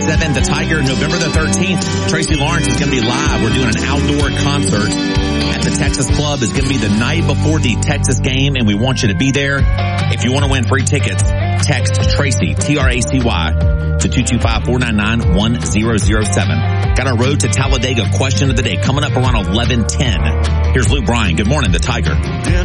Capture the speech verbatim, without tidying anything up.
seven, the Tiger, November the thirteenth. Tracy Lawrence is going to be live. We're doing an outdoor concert at the Texas Club. It's going to be the night before the Texas game, and we want you to be there. If you want to win free tickets, text Tracy, T R A C Y, to two two five, four nine nine, one zero zero seven. Got our Road to Talladega question of the day coming up around eleven ten. Here's Luke Bryan. Good morning, the Tiger.